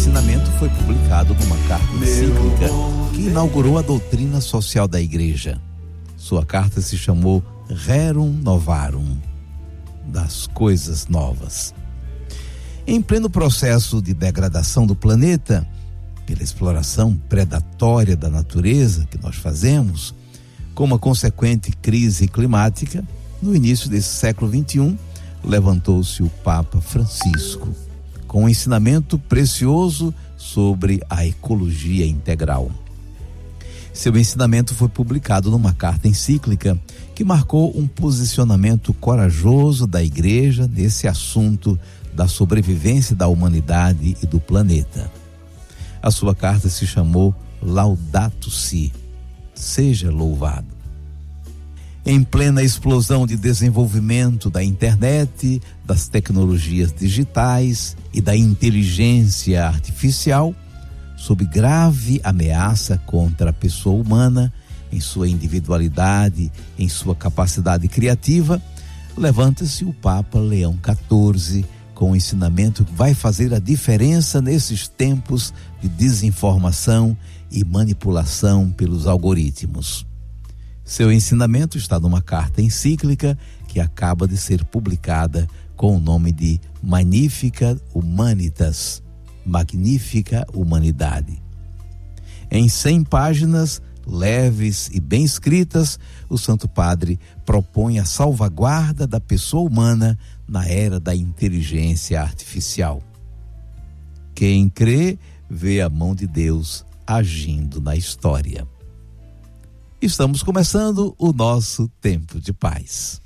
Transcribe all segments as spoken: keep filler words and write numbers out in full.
ensinamento foi publicado numa carta encíclica que inaugurou a doutrina social da Igreja. Sua carta se chamou Rerum Novarum, das coisas novas. Em pleno processo de degradação do planeta, pela exploração predatória da natureza que nós fazemos, com uma consequente crise climática, no início desse século vinte e um, levantou-se o Papa Francisco, com um ensinamento precioso sobre a ecologia integral. Seu ensinamento foi publicado numa carta encíclica que marcou um posicionamento corajoso da Igreja nesse assunto da sobrevivência da humanidade e do planeta. A sua carta se chamou Laudato Si, seja louvado. Em plena explosão de desenvolvimento da internet, das tecnologias digitais e da inteligência artificial, sob grave ameaça contra a pessoa humana, em sua individualidade, em sua capacidade criativa, levanta-se o Papa Leão quatorze com um ensinamento que vai fazer a diferença nesses tempos de desinformação e manipulação pelos algoritmos. Seu ensinamento está numa carta encíclica que acaba de ser publicada com o nome de Magnificat Humanitas, Magnífica Humanidade. Em cem páginas, leves e bem escritas, o Santo Padre propõe a salvaguarda da pessoa humana na era da inteligência artificial. Quem crê, vê a mão de Deus agindo na história. Estamos começando o nosso tempo de paz.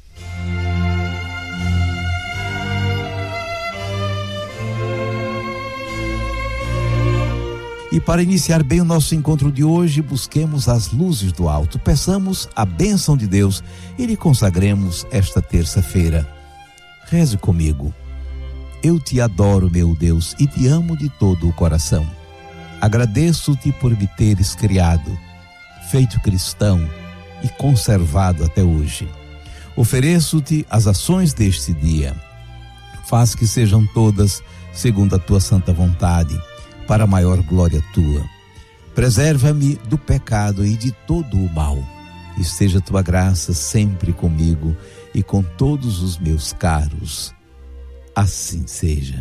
E para iniciar bem o nosso encontro de hoje, busquemos as luzes do alto, peçamos a bênção de Deus e lhe consagremos esta terça-feira. Reze comigo. Eu te adoro, meu Deus, e te amo de todo o coração. Agradeço-te por me teres criado, feito cristão e conservado até hoje. Ofereço-te as ações deste dia. Faz que sejam todas segundo a tua santa vontade, para a maior glória tua. Preserva-me do pecado e de todo o mal. Esteja tua graça sempre comigo e com todos os meus caros. Assim seja.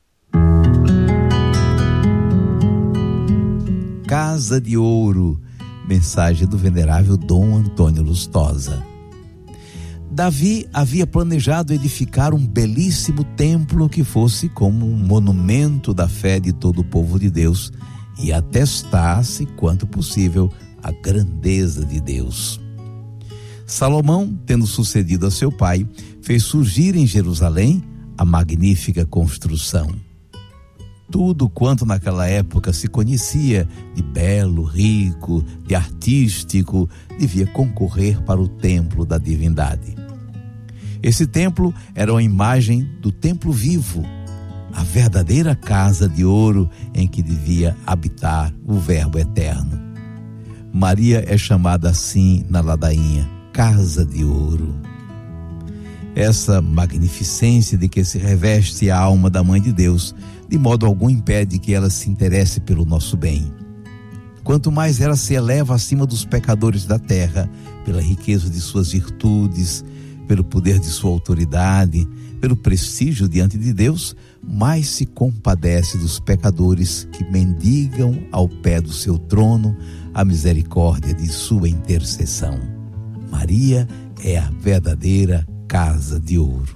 Casa de Ouro, mensagem do venerável Dom Antônio Lustosa. Davi havia planejado edificar um belíssimo templo que fosse como um monumento da fé de todo o povo de Deus e atestasse, quanto possível, a grandeza de Deus. Salomão, tendo sucedido a seu pai, fez surgir em Jerusalém a magnífica construção. Tudo quanto naquela época se conhecia de belo, rico, de artístico, devia concorrer para o templo da divindade. Esse templo era uma imagem do templo vivo, a verdadeira casa de ouro em que devia habitar o Verbo eterno. Maria é chamada assim na ladainha, Casa de Ouro. Essa magnificência de que se reveste a alma da Mãe de Deus, de modo algum impede que ela se interesse pelo nosso bem. Quanto mais ela se eleva acima dos pecadores da terra, pela riqueza de suas virtudes, pelo poder de sua autoridade, pelo prestígio diante de Deus, mais se compadece dos pecadores que mendigam ao pé do seu trono a misericórdia de sua intercessão. Maria é a verdadeira Casa de Ouro.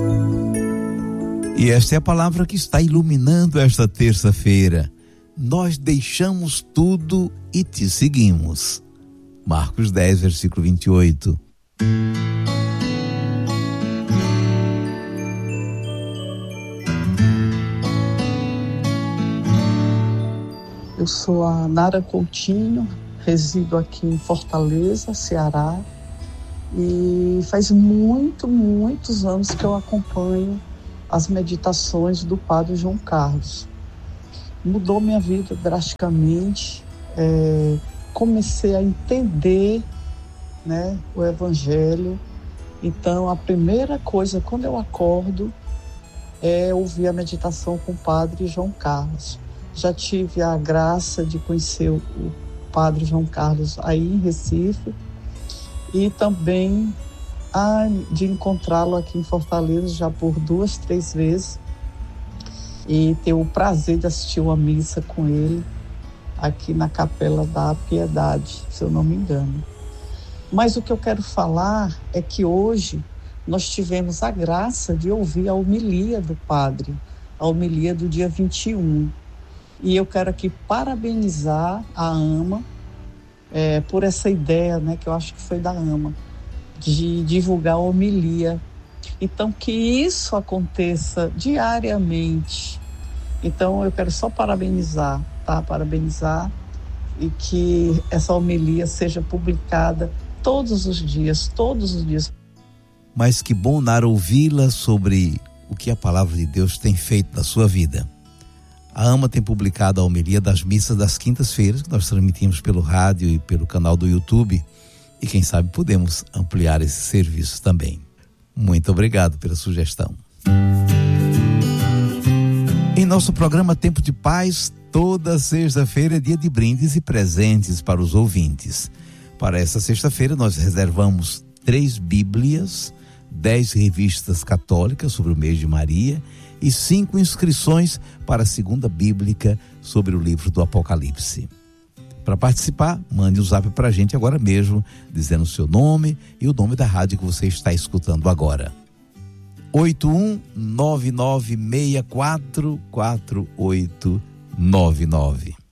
E esta é a palavra que está iluminando esta terça-feira. Nós deixamos tudo e te seguimos. Marcos dez, versículo vinte e oito. Eu sou a Nara Coutinho, resido aqui em Fortaleza, Ceará, e faz muito, muitos anos que eu acompanho as meditações do Padre João Carlos. Mudou minha vida drasticamente, é, comecei a entender, né, o Evangelho. Então, a primeira coisa, quando eu acordo, é ouvir a meditação com o Padre João Carlos. Já tive a graça de conhecer o Padre João Carlos aí em Recife e também a, de encontrá-lo aqui em Fortaleza já por duas, três vezes e ter o prazer de assistir uma missa com ele aqui na Capela da Piedade, se eu não me engano. Mas o que eu quero falar é que hoje nós tivemos a graça de ouvir a homilia do padre, a homilia do dia vinte e um. E eu quero aqui parabenizar a AMA é, por essa ideia, né, que eu acho que foi da AMA, de divulgar a homilia. Então, que isso aconteça diariamente. Então, eu quero só parabenizar, tá? Parabenizar e que essa homilia seja publicada todos os dias, todos os dias. Mas que bom, Nara, ouvi-la sobre o que a palavra de Deus tem feito na sua vida. A AMA tem publicado a homilia das missas das quintas-feiras, que nós transmitimos pelo rádio e pelo canal do YouTube. E quem sabe podemos ampliar esse serviço também. Muito obrigado pela sugestão. Em nosso programa Tempo de Paz, toda sexta-feira é dia de brindes e presentes para os ouvintes. Para essa sexta-feira nós reservamos três Bíblias, dez revistas católicas sobre o mês de Maria e cinco inscrições para a segunda bíblica sobre o livro do Apocalipse. Para participar, mande um zap para a gente agora mesmo, dizendo o seu nome e o nome da rádio que você está escutando agora. oito um nove nove seis quatro quatro oito nove nove.